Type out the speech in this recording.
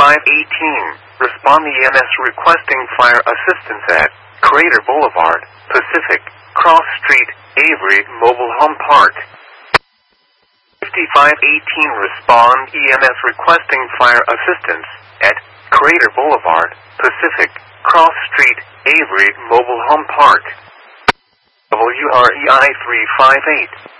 Respond EMS requesting fire assistance at Crater Boulevard, Pacific, Cross Street, Avery Mobile Home Park. 5518 Respond EMS requesting fire assistance at Crater Boulevard, Pacific, Cross Street, Avery Mobile Home Park. WREI 358.